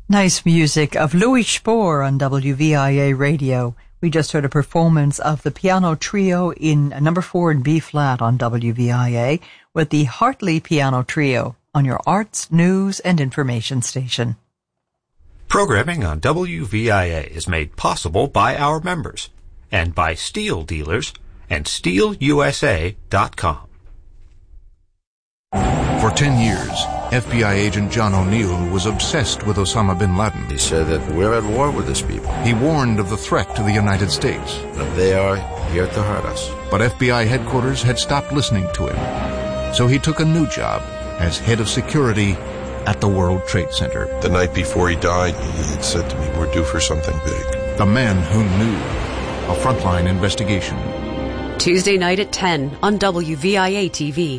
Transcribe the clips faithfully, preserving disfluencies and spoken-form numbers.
Nice music of Louis Spohr on W V I A Radio. We just heard a performance of the piano trio in number four in B-flat on W V I A with the Hartley Piano Trio on your arts, news, and information station. Programming on W V I A is made possible by our members and by steel dealers and steel U S A dot com. For ten years, F B I agent John O'Neill was obsessed with Osama bin Laden. He said that we're at war with these people. He warned of the threat to the United States. And they are here to hurt us. But F B I headquarters had stopped listening to him. So he took a new job as head of security at the World Trade Center. The night before he died, he had said to me, we're due for something big. The man who knew. A frontline investigation. Tuesday night at ten on W V I A T V.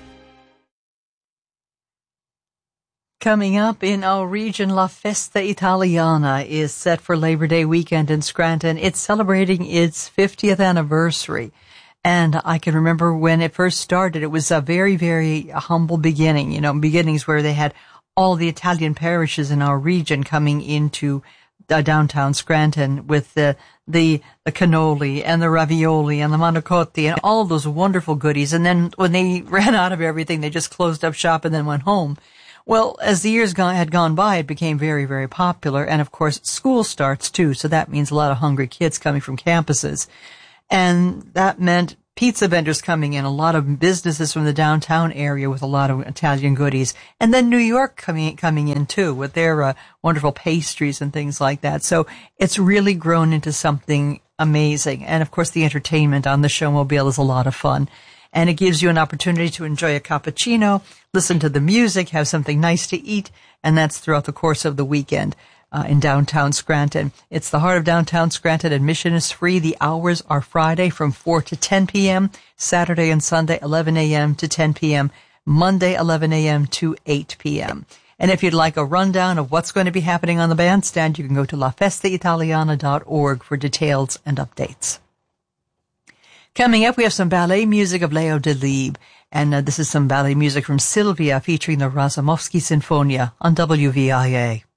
Coming up in our region, La Festa Italiana is set for Labor Day weekend in Scranton. It's celebrating its fiftieth anniversary. And I can remember when it first started, it was a very, very humble beginning, you know, beginnings where they had all the Italian parishes in our region coming into uh, downtown Scranton with the, the, the cannoli and the ravioli and the manicotti and all those wonderful goodies. And then when they ran out of everything, they just closed up shop and then went home. Well, as the years gone, had gone by, it became very, very popular. And, of course, school starts, too. So that means a lot of hungry kids coming from campuses. And that meant pizza vendors coming in, a lot of businesses from the downtown area with a lot of Italian goodies. And then New York coming coming in, too, with their uh, wonderful pastries and things like that. So it's really grown into something amazing. And, of course, the entertainment on the Showmobile is a lot of fun. And it gives you an opportunity to enjoy a cappuccino, listen to the music, have something nice to eat, and that's throughout the course of the weekend uh, in downtown Scranton. It's the heart of downtown Scranton. Admission is free. The hours are Friday from four to ten p.m., Saturday and Sunday eleven a.m. to ten p.m., Monday eleven a.m. to eight p.m. And if you'd like a rundown of what's going to be happening on the bandstand, you can go to la festa italiana dot org for details and updates. Coming up, we have some ballet music of Leo Delibes, and uh, this is some ballet music from Sylvia featuring the Razumovsky Sinfonia on W V I A.